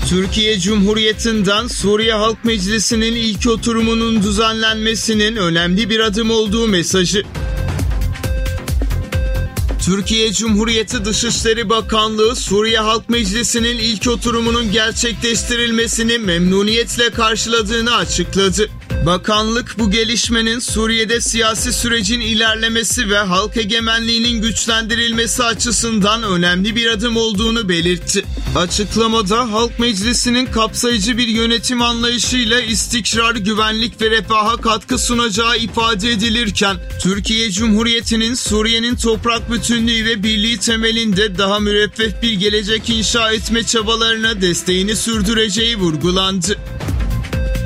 Türkiye Cumhuriyeti'nden Suriye Halk Meclisi'nin ilk oturumunun düzenlenmesinin önemli bir adım olduğu mesajı. Türkiye Cumhuriyeti Dışişleri Bakanlığı, Suriye Halk Meclisi'nin ilk oturumunun gerçekleştirilmesini memnuniyetle karşıladığını açıkladı. Bakanlık bu gelişmenin Suriye'de siyasi sürecin ilerlemesi ve halk egemenliğinin güçlendirilmesi açısından önemli bir adım olduğunu belirtti. Açıklamada Halk Meclisi'nin kapsayıcı bir yönetim anlayışıyla istikrar, güvenlik ve refaha katkı sunacağı ifade edilirken, Türkiye Cumhuriyeti'nin Suriye'nin toprak bütünlüğü ve birliği temelinde daha müreffeh bir gelecek inşa etme çabalarına desteğini sürdüreceği vurgulandı.